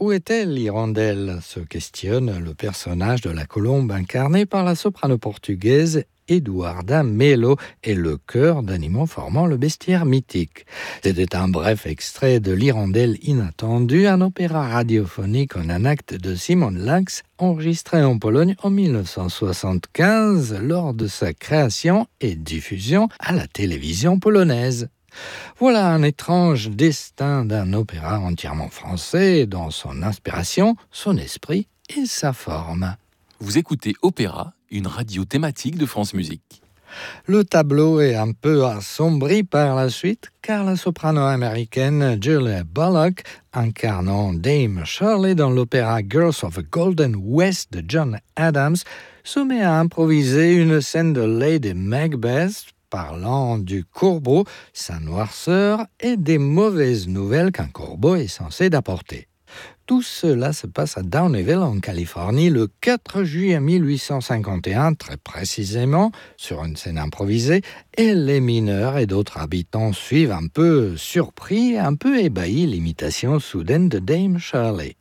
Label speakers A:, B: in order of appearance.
A: Où était l'hirondelle se questionne le personnage de la colombe incarné par la soprano portugaise Eduarda Melo et le chœur d'animaux formant le bestiaire mythique. C'était un bref extrait de L'Hirondelle inattendue, un opéra radiophonique en un acte de Simon Lax, enregistré en Pologne en 1975 lors de sa création et diffusion à la télévision polonaise. Voilà un étrange destin d'un opéra entièrement français dans son inspiration, son esprit et sa forme.
B: Vous écoutez Opéra, une radio thématique de France Musique.
A: Le tableau est un peu assombri par la suite car la soprano américaine Julia Bullock, incarnant Dame Shirley dans l'opéra Girls of the Golden West de John Adams, se met à improviser une scène de Lady Macbeth parlant du corbeau, sa noirceur et des mauvaises nouvelles qu'un corbeau est censé d'apporter. Tout cela se passe à Downeyville, en Californie, le 4 juillet 1851, très précisément, sur une scène improvisée, et les mineurs et d'autres habitants suivent un peu surpris, un peu ébahis l'imitation soudaine de Dame Shirley.